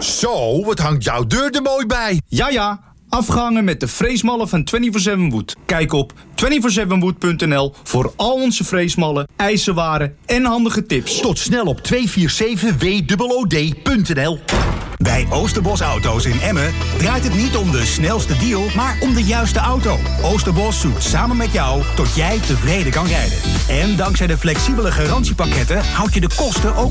Zo, wat hangt jouw deur er mooi bij. Ja, afgehangen met de freesmallen van 24/7 Wood. Kijk op 247wood.nl voor al onze freesmallen, ijzerwaren en handige tips. Tot snel op 247WOOD.nl. Bij Oosterbos Auto's in Emmen draait het niet om de snelste deal, maar om de juiste auto. Oosterbos zoekt samen met jou tot jij tevreden kan rijden. En dankzij de flexibele garantiepakketten houd je de kosten ook